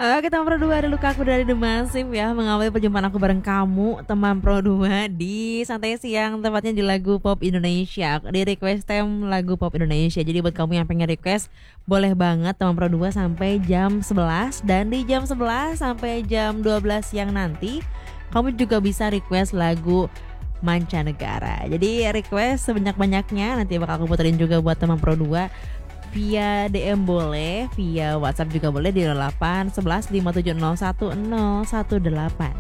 Oke teman Pro 2, ada Lukaku dari The Massive ya, mengawali perjumpaan aku bareng kamu teman Pro 2 di Santai Siang, tepatnya di lagu pop Indonesia, di request time lagu pop Indonesia. Jadi buat kamu yang pengen request, boleh banget teman Pro 2 sampai jam 11. Dan di jam 11 sampai jam 12 siang nanti, kamu juga bisa request lagu mancanegara. Jadi request sebanyak-banyaknya, nanti bakal aku puterin juga buat teman Pro 2. Via DM boleh, via WhatsApp juga boleh di 08 11 5701 018.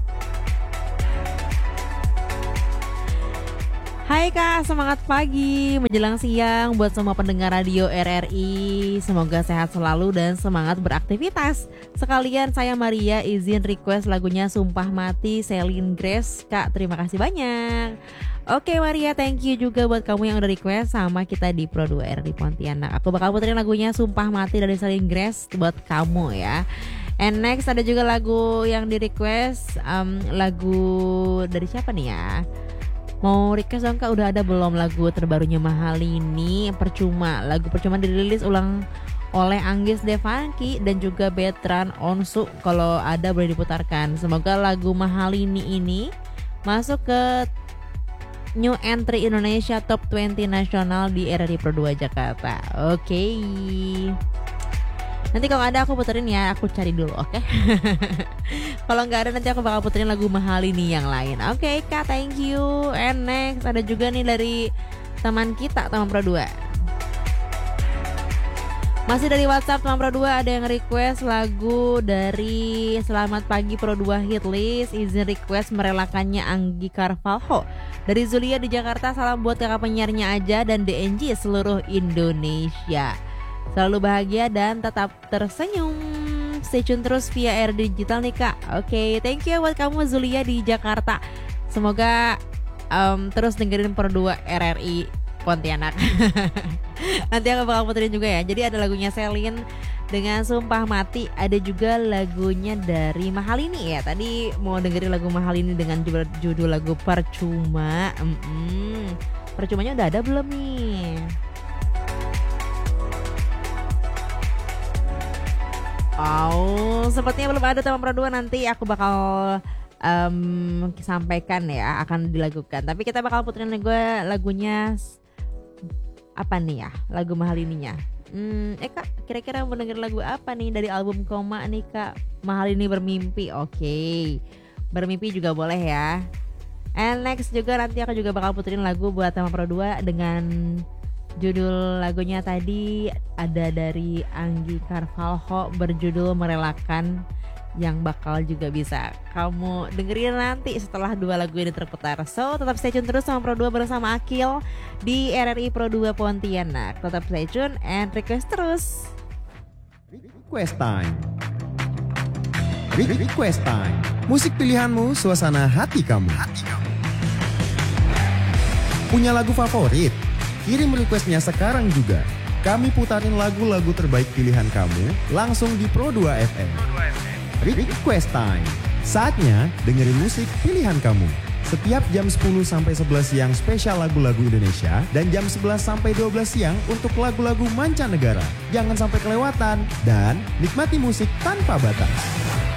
Hai Kak, semangat pagi menjelang siang buat semua pendengar radio RRI. Semoga sehat selalu dan semangat beraktivitas. Sekalian saya Maria izin request lagunya Sumpah Mati Celine Grace. Kak, terima kasih banyak. Oke Maria, thank you juga buat kamu yang udah request sama kita di Pro 2 RRI Pontianak. Aku bakal puterin lagunya Sumpah Mati dari Celine Grace buat kamu ya. And next ada juga lagu yang di request, lagu dari siapa nih ya? Mau request dong Kak, udah ada belum lagu terbarunya Mahalini? Percuma, lagu Percuma dirilis ulang oleh Anggis Devanki dan juga Betran Onsu. Kalau ada boleh diputarkan. Semoga lagu Mahalini ini masuk ke New Entry Indonesia Top 20 Nasional di RRI Pro 2 Jakarta. Oke. Nanti kalau ada aku puterin ya, aku cari dulu, oke? Kalau nggak ada nanti aku bakal puterin lagu Mahalini yang lain. Oke Kak, thank you. And next ada juga nih dari teman kita, teman Pro 2. Masih dari WhatsApp teman Pro 2 ada yang request lagu dari Selamat Pagi Pro 2 Hitlist. Izin request merelakannya Anggi Carvalho. Dari Zulia di Jakarta, salam buat kakak penyiarnya aja dan DNG seluruh Indonesia. Selalu bahagia dan tetap tersenyum. Stay tune terus via R Digital nih Kak. Oke, thank you buat kamu Zulia di Jakarta. Semoga terus dengerin Pro 2 RRI Pontianak. Nanti aku bakal puterin juga ya. Jadi ada lagunya Celine dengan Sumpah Mati. Ada juga lagunya dari Mahalini ya. Tadi mau dengerin lagu Mahalini dengan judul lagu Percuma. Percumanya udah ada belum nih? Oh, sepertinya belum ada teman Pro 2. Nanti aku bakal sampaikan ya, akan dilakukan. Tapi kita bakal puterin lagunya apa nih ya, lagu Mahalininya. Kak, kira-kira mau denger lagu apa nih dari album Koma nih Kak? Mahalini Bermimpi. Oke. Bermimpi juga boleh ya. And next juga nanti aku juga bakal puterin lagu buat teman Pro 2 dengan judul lagunya tadi ada dari Anggi Carvalho berjudul Merelakan, yang bakal juga bisa kamu dengerin nanti setelah dua lagu ini terputar. So tetap stay tune terus sama Pro 2 bersama Akil di RRI Pro 2 Pontianak. Tetap stay tune and request terus. Request time. Request time. Musik pilihanmu, suasana hati kamu. Punya lagu favorit? Kirim requestnya sekarang juga. Kami putarin lagu-lagu terbaik pilihan kamu langsung di Pro 2 FM. Request time. Saatnya dengerin musik pilihan kamu. Setiap jam 10 sampai 11 siang spesial lagu-lagu Indonesia dan jam 11 sampai 12 siang untuk lagu-lagu mancanegara. Jangan sampai kelewatan dan nikmati musik tanpa batas.